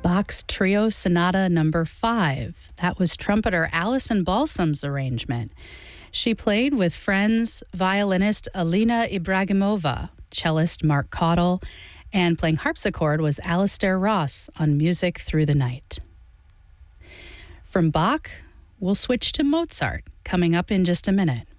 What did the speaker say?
Bach's Trio Sonata Number 5. That was trumpeter Alison Balsam's arrangement. She played with friends violinist Alina Ibragimova, cellist Mark Cottle, and playing harpsichord was Alistair Ross on Music Through the Night. From Bach, we'll switch to Mozart, coming up in just a minute.